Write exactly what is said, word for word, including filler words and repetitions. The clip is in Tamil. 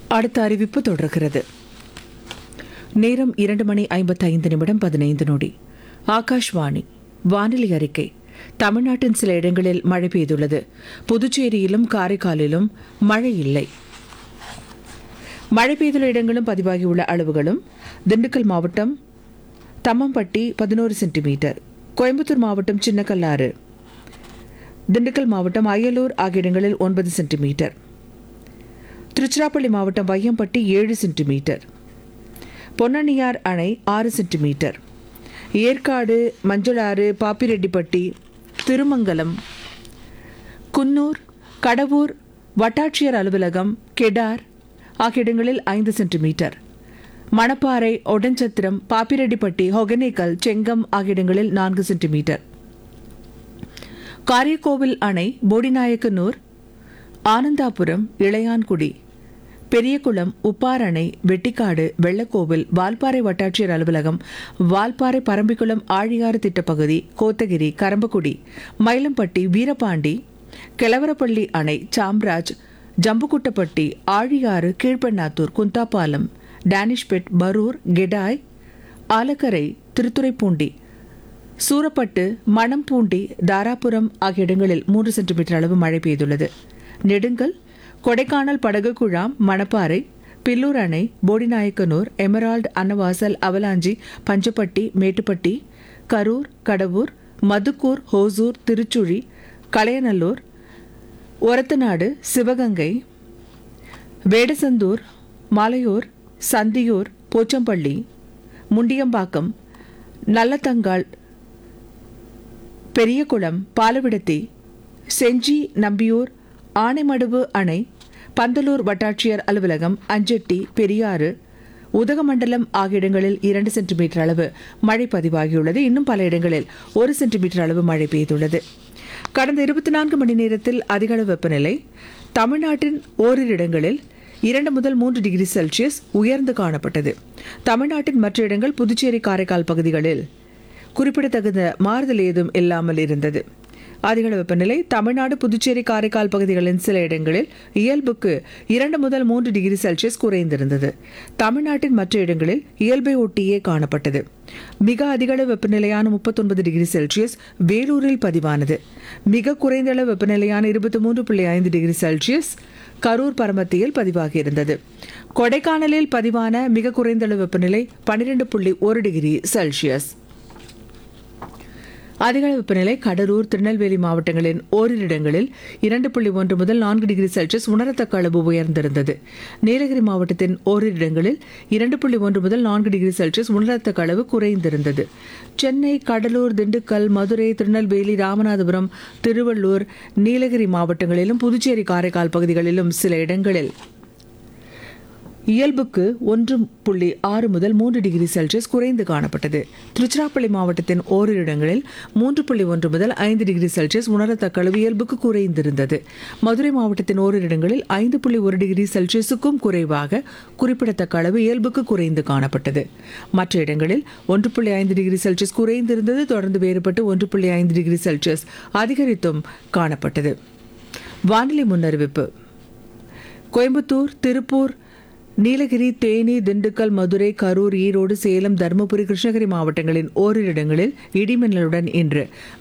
அடுத்த அறிவிப்பு தொடர்கிறது. நேரம் இரண்டு மணி ஐம்பத்தைந்து நிமிடம் பதினைந்து நொடி. ஆகாஷ்வாணி வானிலை அறிக்கை. தமிழ்நாட்டின் சில இடங்களில் மழை பெய்துள்ளது. புதுச்சேரியிலும் காரைக்காலிலும் மழை இல்லை. மழை பெய்துள்ள இடங்களும் பதிவாகியுள்ள அளவுகளும்: திண்டுக்கல் மாவட்டம் தம்மம்பட்டி பதினோரு சென்டிமீட்டர், கோயம்புத்தூர் மாவட்டம் சின்னக்கல்லாறு, திண்டுக்கல் மாவட்டம் அயலூர் ஆகிய இடங்களில் ஒன்பது சென்டிமீட்டர், திருச்சிராப்பள்ளி மாவட்டம் வையம்பட்டி ஏழு சென்டிமீட்டர், பொன்னணியார் அணை ஆறு சென்டிமீட்டர், ஏற்காடு, மஞ்சளாறு, பாப்பிரெட்டிப்பட்டி, திருமங்கலம், குன்னூர், கடவூர், வட்டாட்சியர் அலுவலகம், கெடார் ஆகிய இடங்களில் ஐந்து சென்டிமீட்டர், மணப்பாறை, ஒடன்சத்திரம், பாப்பிரெட்டிப்பட்டி, ஒகேனக்கல், செங்கம் ஆகிய இடங்களில் நான்கு சென்டிமீட்டர், காரியக்கோவில் அணை, போடிநாயக்கனூர், ஆனந்தாபுரம், இளையான்குடி, பெரியகுளம், உப்பார் அணை, வெட்டிக்காடு, வெள்ளக்கோவில், வால்பாறை வட்டாட்சியர் அலுவலகம், வால்பாறை, பரம்பிக்குளம், ஆழியாறு திட்டப்பகுதி, கோத்தகிரி, கரம்பக்குடி, மயிலம்பட்டி, வீரபாண்டி, கிழவரப்பள்ளி அணை, சாம்ராஜ், ஜம்புக்குட்டப்பட்டி, ஆழியாறு, கீழ்பெண்ணாத்தூர், குந்தாப்பாலம், டேனிஷ்பெட், பரூர், கெடாய், ஆலக்கரை, திருத்துறைப்பூண்டி, சூரப்பட்டு, மணம்பூண்டி, தாராபுரம் ஆகிய இடங்களில் மூன்று சென்டிமீட்டர் அளவு மழை பெய்துள்ளது. நெடுங்கல், கொடைக்கானல், படகு குழாம், மணப்பாறை, பில்லூர் அணை, போடிநாயக்கனூர், எமரால்டு, அன்னவாசல், அவலாஞ்சி, பஞ்சப்பட்டி, மேட்டுப்பட்டி, கரூர், கடவூர், மதுக்கூர், ஹோசூர், திருச்சுழி, கலையநல்லூர், ஒரத்தநாடு, சிவகங்கை, வேடசந்தூர், மலையூர், சந்தியூர், போச்சம்பள்ளி, முண்டியம்பாக்கம், நல்லத்தங்கால், பெரியகுளம், பாலவிடத்தி, செஞ்சி, நம்பியூர், ஆனைமடுவு அணை, பந்தலூர் வட்டாட்சியர் அலுவலகம், அஞ்செட்டி, பெரியாறு, உதகமண்டலம் ஆகிய இடங்களில் இரண்டு சென்டிமீட்டர் அளவு மழை பதிவாகியுள்ளது. இன்னும் பல இடங்களில் ஒரு சென்டிமீட்டர் அளவு மழை பெய்துள்ளது. கடந்த இருபத்தி நான்கு மணி நேரத்தில் அதிகளவு வெப்பநிலை தமிழ்நாட்டின் ஓரிரு இடங்களில் இரண்டு முதல் மூன்று டிகிரி செல்சியஸ் உயர்ந்து காணப்பட்டது. தமிழ்நாட்டின் மற்ற இடங்கள், புதுச்சேரி, காரைக்கால் பகுதிகளில் குறிப்பிடத்தகுந்த மாறுதல் ஏதும் இல்லாமல் இருந்தது. அதிகளவு வெப்பநிலை தமிழ்நாடு, புதுச்சேரி, காரைக்கால் பகுதிகளின் சில இடங்களில் இயல்புக்கு இரண்டு முதல் மூன்று டிகிரி செல்சியஸ் குறைந்திருந்தது. தமிழ்நாட்டின் மற்ற இடங்களில் இயல்பை ஒட்டியே காணப்பட்டது. மிக அதிகளவு வெப்பநிலையான முப்பத்தொன்பது டிகிரி செல்சியஸ் வேலூரில் பதிவானது. மிக குறைந்த அளவு வெப்பநிலையான இருபத்தி மூன்று புள்ளி ஐந்து டிகிரி செல்சியஸ் கரூர், பரமத்தியில் பதிவாகியிருந்தது. கொடைக்கானலில் பதிவான மிக குறைந்த அளவு வெப்பநிலை பன்னிரண்டு புள்ளி ஒரு டிகிரி செல்சியஸ். அதிகளவு வெப்பநிலை கடலூர், திருநெல்வேலி மாவட்டங்களின் ஓரிரு இடங்களில் இரண்டு புள்ளி ஒன்று முதல் நான்கு டிகிரி செல்சியஸ் உணரத்தக்க அளவு உயர்ந்திருந்தது. நீலகிரி மாவட்டத்தின் ஓரிரு இடங்களில் இரண்டு புள்ளி ஒன்று முதல் நான்கு டிகிரி செல்சியஸ் உணரத்தக்க அளவு குறைந்திருந்தது. சென்னை, கடலூர், திண்டுக்கல், மதுரை, திருநெல்வேலி, ராமநாதபுரம், திருவள்ளூர், நீலகிரி மாவட்டங்களிலும் புதுச்சேரி, காரைக்கால் பகுதிகளிலும் சில இடங்களில் இயல்புக்கு ஒன்று புள்ளி ஆறு முதல் மூன்று டிகிரி செல்சியஸ் குறைந்து காணப்பட்டது. திருச்சிராப்பள்ளி மாவட்டத்தின் ஓரிரு இடங்களில் மூன்று புள்ளி ஒன்று முதல் ஐந்து டிகிரி செல்சியஸ் உணரத்தக்க அளவு இயல்புக்கு குறைந்திருந்தது. மதுரை மாவட்டத்தின் ஓரிரு இடங்களில் ஐந்து புள்ளி ஒரு டிகிரி செல்சியஸுக்கும் குறைவாக குறிப்பிடத்தக்க அளவு இயல்புக்கு குறைந்து காணப்பட்டது. மற்ற இடங்களில் ஒன்று புள்ளி ஐந்து டிகிரி செல்சியஸ் குறைந்திருந்தது. தொடர்ந்து வேறுபட்டு ஒன்று புள்ளி ஐந்து டிகிரி செல்சியஸ் அதிகரித்தும் காணப்பட்டது. வானிலை முன்னறிவிப்பு. கோயம்புத்தூர், திருப்பூர், நீலகிரி, தேனி, திண்டுக்கல், மதுரை, கரூர், ஈரோடு, சேலம், தருமபுரி, கிருஷ்ணகிரி மாவட்டங்களின் ஓரிரு இடங்களில் இடிமின்னலுடன் இன்று